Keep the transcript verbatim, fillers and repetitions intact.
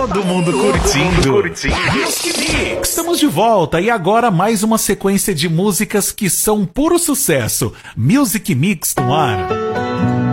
Todo mundo curtindo. Music Mix. Estamos de volta e agora mais uma sequência de músicas que são puro sucesso. Music Mix no ar.